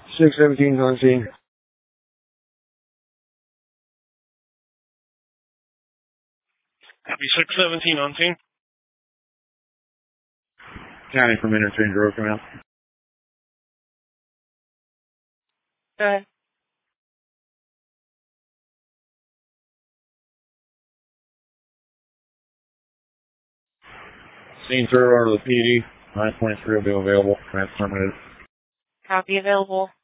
617 on scene. Copy 617 on scene. County from Interchange Road, come out. Go ahead. Scene through order to the PD. 923 will be available. Transformative. Copy available.